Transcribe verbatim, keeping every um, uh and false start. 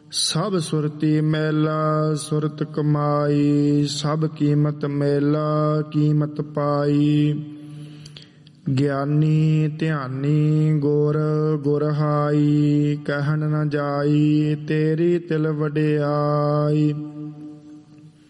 ਸਭ ਸੁਰਤੀ ਮੈਲਾ ਸੁਰਤ ਕਮਾਈ, ਸਭ ਕੀਮਤ ਮੇਲਾ ਕੀਮਤ ਪਾਈ। ਗਿਆਨੀ ਧਿਆਨੀ ਗੁਰ ਗੁਰਹਾਈ, ਕਹਿਣ ਨ ਜਾਈ ਤੇਰੀ ਤਿਲ ਵਡਿਆਈ।